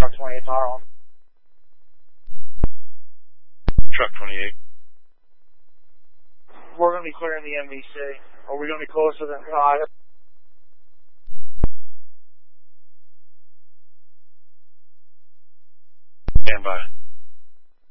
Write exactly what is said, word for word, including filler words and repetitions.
Truck twenty-eight, power on. Truck twenty-eight. We're going to be clearing the M V C. Are we going to be closer than... Uh, Stand by.